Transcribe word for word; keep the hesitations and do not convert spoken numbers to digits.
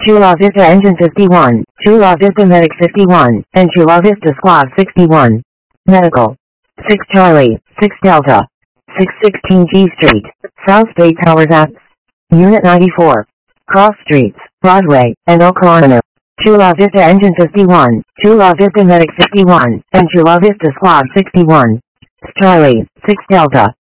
Chula Vista Engine fifty-one, Chula Vista Medic fifty-one, and Chula Vista Squad sixty-one. Medical. six Charlie, six Delta. six sixteen G Street, South Bay Towers Apps. Unit ninety-four. Cross Streets, Broadway, and Oklahoma. Chula Vista Engine fifty-one, Chula Vista Medic fifty-one, and Chula Vista Squad sixty-one. Charlie, six Delta.